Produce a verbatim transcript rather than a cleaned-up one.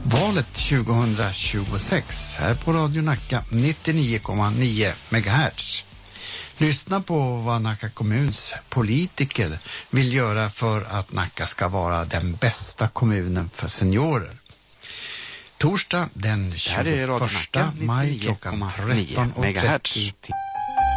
Valet tjugohundratjugosex här på Radio Nacka nittionio komma nio megahertz. Lyssna på vad Nacka kommuns politiker vill göra för att Nacka ska vara den bästa kommunen för seniorer. Torsdag den tjugoförsta maj klockan tretton och trettio.